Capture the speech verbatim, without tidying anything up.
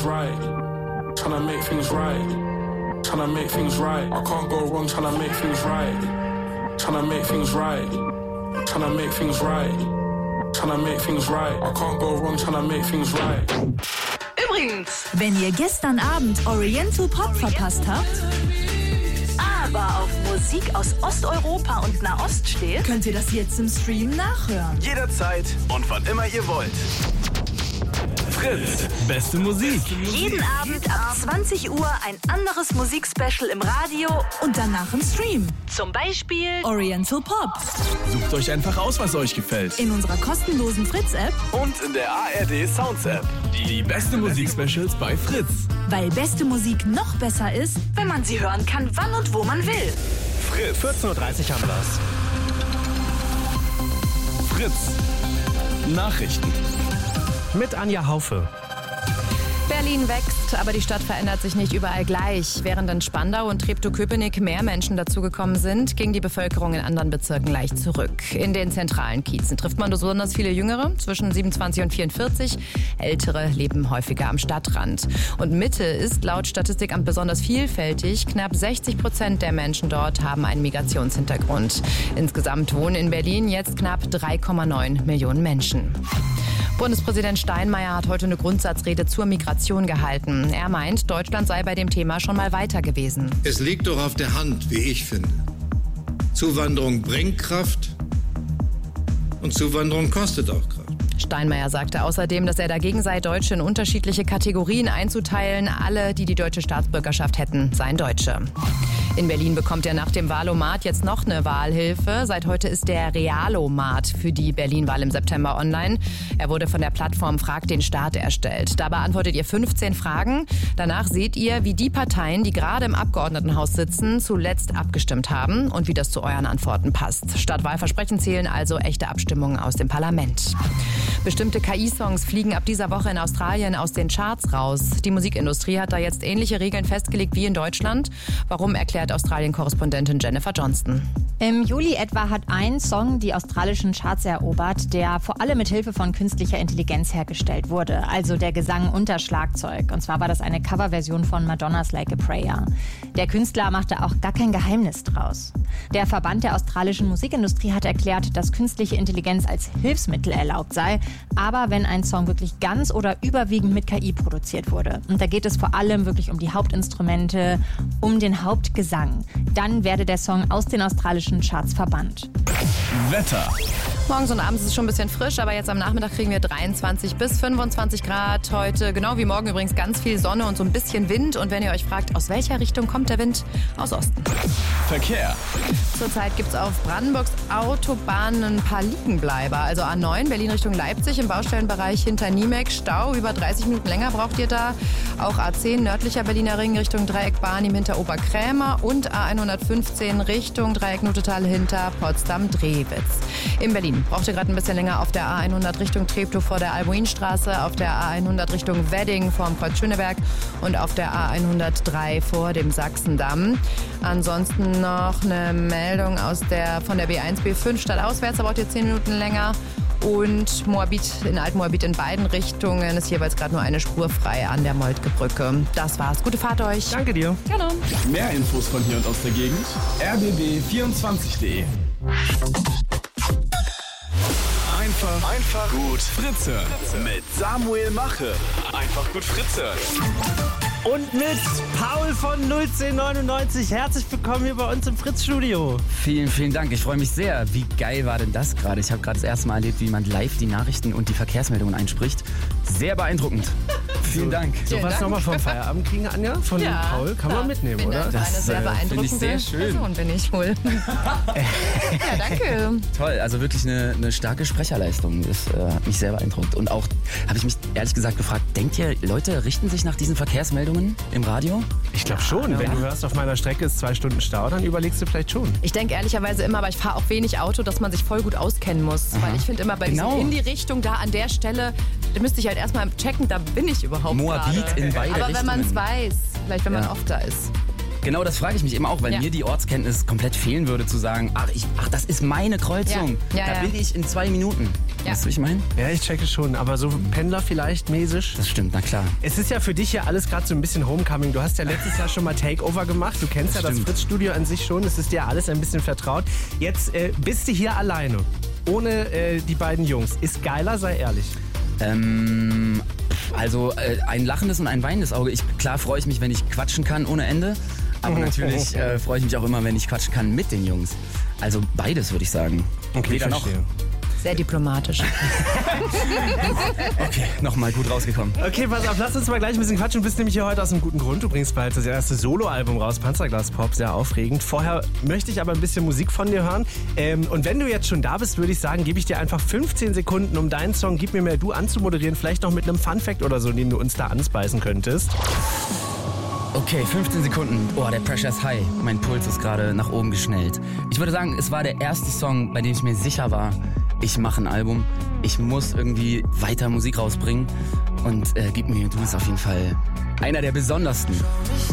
right. Tryna make things right. Tryna make things right. I can't go wrong tryna make things right. Tryna make things right. Tryna make things right. Tryna make things right. I can't go wrong tryna make things right. Übrigens, wenn ihr gestern Abend Oriental Pop verpasst habt, aber auf Musik aus Osteuropa und Nahost steht, könnt ihr das jetzt im Stream nachhören. Jederzeit und wann immer ihr wollt. Fritz, beste Musik. Jeden Abend ab zwanzig Uhr ein anderes Musikspecial im Radio und danach im Stream. Zum Beispiel Oriental Pop. Sucht euch einfach aus, was euch gefällt. In unserer kostenlosen Fritz-App und in der A R D Sounds App. Die beste Musikspecials bei Fritz. Weil beste Musik noch besser ist, wenn man sie hören kann, wann und wo man will. Fritz. vierzehn Uhr dreißig haben wir's. Fritz. Nachrichten. Mit Anja Haufe. Berlin wächst, aber die Stadt verändert sich nicht überall gleich. Während in Spandau und Treptow-Köpenick mehr Menschen dazugekommen sind, ging die Bevölkerung in anderen Bezirken leicht zurück. In den zentralen Kiezen trifft man besonders viele Jüngere, zwischen siebenundzwanzig und vierundvierzig. Ältere leben häufiger am Stadtrand. Und Mitte ist laut Statistikamt besonders vielfältig. Knapp sechzig Prozent der Menschen dort haben einen Migrationshintergrund. Insgesamt wohnen in Berlin jetzt knapp drei Komma neun Millionen Menschen. Bundespräsident Steinmeier hat heute eine Grundsatzrede zur Migration gehalten. Er meint, Deutschland sei bei dem Thema schon mal weiter gewesen. Es liegt doch auf der Hand, wie ich finde. Zuwanderung bringt Kraft und Zuwanderung kostet auch Kraft. Steinmeier sagte außerdem, dass er dagegen sei, Deutsche in unterschiedliche Kategorien einzuteilen. Alle, die die deutsche Staatsbürgerschaft hätten, seien Deutsche. In Berlin bekommt er nach dem Wahlomat jetzt noch eine Wahlhilfe. Seit heute ist der Realomat für die Berlin-Wahl im September online. Er wurde von der Plattform Frag den Staat erstellt. Da beantwortet ihr fünfzehn Fragen. Danach seht ihr, wie die Parteien, die gerade im Abgeordnetenhaus sitzen, zuletzt abgestimmt haben und wie das zu euren Antworten passt. Statt Wahlversprechen zählen also echte Abstimmungen aus dem Parlament. Bestimmte K I-Songs fliegen ab dieser Woche in Australien aus den Charts raus. Die Musikindustrie hat da jetzt ähnliche Regeln festgelegt wie in Deutschland. Warum, erklärt Australien-Korrespondentin Jennifer Johnston. Im Juli etwa hat ein Song die australischen Charts erobert, der vor allem mit Hilfe von künstlicher Intelligenz hergestellt wurde. Also der Gesang unter Schlagzeug. Und zwar war das eine Coverversion von Madonnas Like a Prayer. Der Künstler machte auch gar kein Geheimnis draus. Der Verband der australischen Musikindustrie hat erklärt, dass künstliche Intelligenz als Hilfsmittel erlaubt sei, aber wenn ein Song wirklich ganz oder überwiegend mit K I produziert wurde. Und da geht es vor allem wirklich um die Hauptinstrumente, um den Hauptgesang. Dann werde der Song aus den australischen Charts verbannt. Wetter. Morgens und abends ist es schon ein bisschen frisch, aber jetzt am Nachmittag kriegen wir dreiundzwanzig bis fünfundzwanzig Grad. Heute, genau wie morgen übrigens, ganz viel Sonne und so ein bisschen Wind. Und wenn ihr euch fragt, aus welcher Richtung kommt der Wind? Aus Osten. Verkehr. Zurzeit gibt es auf Brandenburgs Autobahnen ein paar Liegenbleiber. Also A neun, Berlin Richtung Leipzig im Baustellenbereich hinter Niemek. Stau, über dreißig Minuten länger braucht ihr da. Auch A zehn, nördlicher Berliner Ring Richtung Dreieck Barnim hinter Oberkrämer. Und A hundertfünfzehn Richtung Dreieck Nutetal hinter Potsdam-Drewitz. In Berlin braucht ihr gerade ein bisschen länger auf der A hundert Richtung Treptow vor der Albuinstraße, auf der A hundert Richtung Wedding vorm Kreuz Schöneberg und auf der A hundertdrei vor dem Sachsendamm. Ansonsten noch eine Meldung aus der, von der B eins B fünf stadtauswärts, da braucht ihr zehn Minuten länger. Und Moabit, in Altmoabit in beiden Richtungen ist jeweils gerade nur eine Spur frei an der Moltke-Brücke. Das war's. Gute Fahrt euch. Danke dir. Gerne. Mehr Infos von hier und aus der Gegend. r b b vierundzwanzig punkt de. Einfach, einfach gut Fritze. Mit Samuel Mache. Einfach gut Fritze. Und mit Paul von null zehn neunundneunzig. Herzlich willkommen hier bei uns im Fritz-Studio. Vielen, vielen Dank. Ich freue mich sehr. Wie geil war denn das gerade? Ich habe gerade das erste Mal erlebt, wie jemand live die Nachrichten und die Verkehrsmeldungen einspricht. Sehr beeindruckend. Vielen Dank. So was nochmal vom Feierabend kriegen, Anja? Von ja, Paul? Kann man mitnehmen, bin oder? Das eine sehr beeindruckende ich sehr schön. Person bin ich wohl. Ja, danke. Toll, also wirklich eine, eine starke Sprecherleistung. Das äh, hat mich sehr beeindruckt. Und auch habe ich mich ehrlich gesagt gefragt, denkt ihr, Leute richten sich nach diesen Verkehrsmeldungen im Radio? Ich glaube schon. Ja. Wenn du hörst, auf meiner Strecke ist zwei Stunden Stau, dann überlegst du vielleicht schon. Ich denke ehrlicherweise immer, aber ich fahre auch wenig Auto, dass man sich voll gut auskennen muss. Aha. Weil ich finde immer bei genau. diesem in die Richtung, da an der Stelle, da müsste ich halt erstmal checken, da bin ich überhaupt Moabit grade. in beide Aber Richtungen. wenn man es weiß, vielleicht wenn ja. man oft da ist. Genau, das frage ich mich eben auch, weil Ja. mir die Ortskenntnis komplett fehlen würde, zu sagen, ach, ich, ach das ist meine Kreuzung. Ja. Ja, da ja. bin ich in zwei Minuten. Ja. Weißt du, was ich meine? Ja, ich checke schon, aber so Pendler vielleicht mäßig. Das stimmt, na klar. Es ist ja für dich ja alles gerade so ein bisschen Homecoming. Du hast ja letztes Jahr schon mal Takeover gemacht. Du kennst Das ja das stimmt. Fritz-Studio an sich schon. Es ist dir alles ein bisschen vertraut. Jetzt äh, bist du hier alleine, ohne äh, die beiden Jungs. Ist geiler, sei ehrlich. Ähm, also äh, ein lachendes und ein weinendes Auge. Ich, klar freue ich mich, wenn ich quatschen kann ohne Ende. Aber natürlich äh, freue ich mich auch immer, wenn ich quatschen kann mit den Jungs. Also beides, würde ich sagen. Okay, Weder noch. verstehe. Sehr diplomatisch. Okay, nochmal gut rausgekommen. Okay, pass auf, lass uns mal gleich ein bisschen quatschen. Du bist nämlich hier heute aus einem guten Grund. Du bringst bald das erste Soloalbum raus, Panzerglas Pop, sehr aufregend. Vorher möchte ich aber ein bisschen Musik von dir hören. Ähm, und wenn du jetzt schon da bist, würde ich sagen, gebe ich dir einfach fünfzehn Sekunden, um deinen Song Gib mir mehr du anzumoderieren. Vielleicht noch mit einem Funfact oder so, den du uns da anspeisen könntest. Okay, fünfzehn Sekunden. Oh, der Pressure ist high. Mein Puls ist gerade nach oben geschnellt. Ich würde sagen, es war der erste Song, bei dem ich mir sicher war, ich mache ein Album. Ich muss irgendwie weiter Musik rausbringen. Und äh, Gib mir du ist auf jeden Fall einer der besondersten.